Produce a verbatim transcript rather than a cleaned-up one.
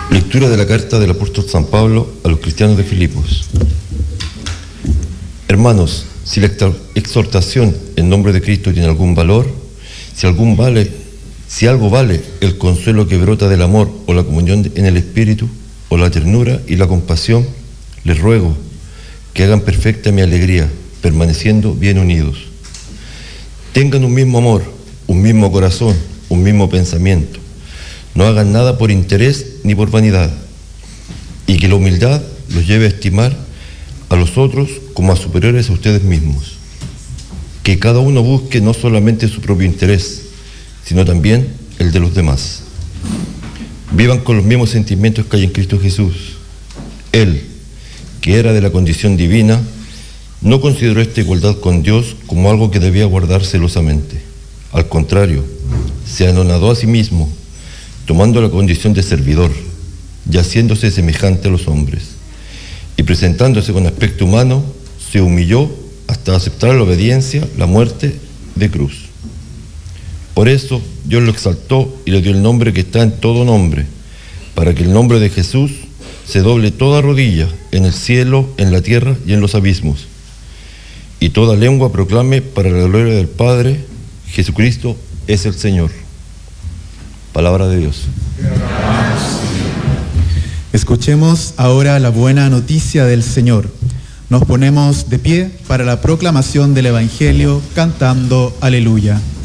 Lectura de la carta del apóstol San Pablo a los cristianos de Filipos. Hermanos, si la exhortación en nombre de Cristo tiene algún valor, si algún vale, si algo vale el consuelo que brota del amor o la comunión en el Espíritu, o la ternura y la compasión, les ruego que hagan perfecta mi alegría, permaneciendo bien unidos. Tengan un mismo amor, un mismo corazón, un mismo pensamiento. No hagan nada por interés ni por vanidad, y que la humildad los lleve a estimar a los otros como a superiores a ustedes mismos. Que cada uno busque no solamente su propio interés, sino también el de los demás. Vivan con los mismos sentimientos que hay en Cristo Jesús. Él, que era de la condición divina, no consideró esta igualdad con Dios como algo que debía guardar celosamente. Al contrario, se anonadó a sí mismo, tomando la condición de servidor, y haciéndose semejante a los hombres. Y presentándose con aspecto humano, se humilló hasta aceptar la obediencia, la muerte de cruz. Por eso Dios lo exaltó y le dio el nombre que está en todo nombre, para que el nombre de Jesús se doble toda rodilla en el cielo, en la tierra y en los abismos, y toda lengua proclame para la gloria del Padre, Jesucristo es el Señor. Palabra de Dios. Escuchemos ahora la buena noticia del Señor. Nos ponemos de pie para la proclamación del Evangelio cantando Aleluya.